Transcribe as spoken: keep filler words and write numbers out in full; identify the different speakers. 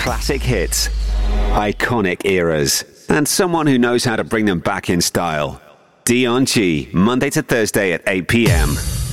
Speaker 1: Classic hits, iconic eras, and someone who knows how to bring them back in style. Dion G, Monday to Thursday at eight p.m.